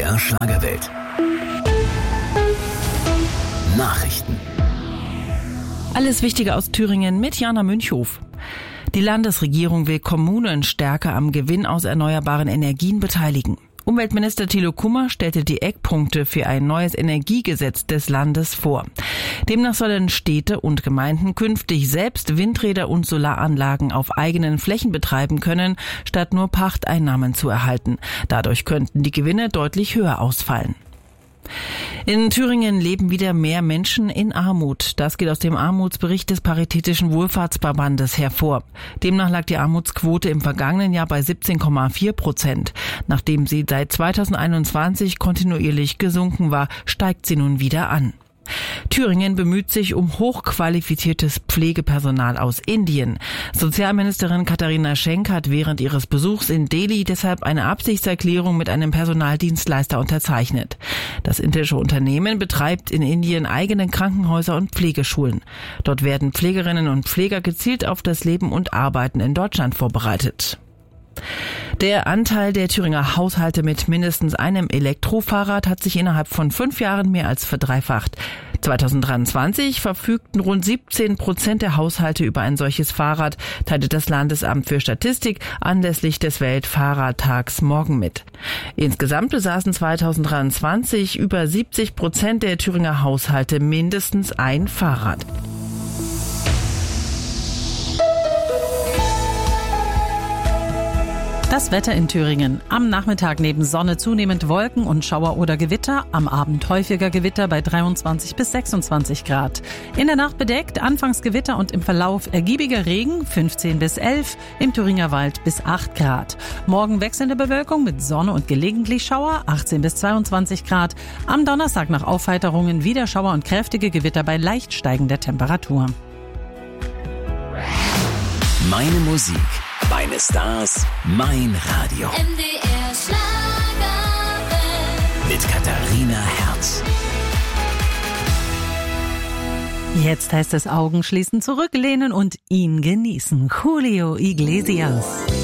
MDR Schlagerwelt. Nachrichten. Alles Wichtige aus Thüringen mit Jana Münchhof. Die Landesregierung will Kommunen stärker am Gewinn aus erneuerbaren Energien beteiligen. Umweltminister Thilo Kummer stellte die Eckpunkte für ein neues Energiegesetz des Landes vor. Demnach sollen Städte und Gemeinden künftig selbst Windräder und Solaranlagen auf eigenen Flächen betreiben können, statt nur Pachteinnahmen zu erhalten. Dadurch könnten die Gewinne deutlich höher ausfallen. In Thüringen leben wieder mehr Menschen in Armut. Das geht aus dem Armutsbericht des Paritätischen Wohlfahrtsverbandes hervor. Demnach lag die Armutsquote im vergangenen Jahr bei 17,4%. Nachdem sie seit 2021 kontinuierlich gesunken war, steigt sie nun wieder an. Thüringen bemüht sich um hochqualifiziertes Pflegepersonal aus Indien. Sozialministerin Katharina Schenk hat während ihres Besuchs in Delhi deshalb eine Absichtserklärung mit einem Personaldienstleister unterzeichnet. Das indische Unternehmen betreibt in Indien eigene Krankenhäuser und Pflegeschulen. Dort werden Pflegerinnen und Pfleger gezielt auf das Leben und Arbeiten in Deutschland vorbereitet. Der Anteil der Thüringer Haushalte mit mindestens einem Elektrofahrrad hat sich innerhalb von 5 Jahren mehr als verdreifacht. 2023 verfügten rund 17% der Haushalte über ein solches Fahrrad, teilte das Landesamt für Statistik anlässlich des Weltfahrradtags morgen mit. Insgesamt besaßen 2023 über 70% der Thüringer Haushalte mindestens ein Fahrrad. Das Wetter in Thüringen. Am Nachmittag neben Sonne zunehmend Wolken und Schauer oder Gewitter. Am Abend häufiger Gewitter bei 23 bis 26 Grad. In der Nacht bedeckt, anfangs Gewitter und im Verlauf ergiebiger Regen 15 bis 11, im Thüringer Wald bis 8 Grad. Morgen wechselnde Bewölkung mit Sonne und gelegentlich Schauer 18 bis 22 Grad. Am Donnerstag nach Aufheiterungen wieder Schauer und kräftige Gewitter bei leicht steigender Temperatur. Meine Musik, meine Stars, mein Radio. MDR Schlagerwelt. Mit Katharina Herz. Jetzt heißt es Augen schließen, zurücklehnen und ihn genießen. Julio Iglesias.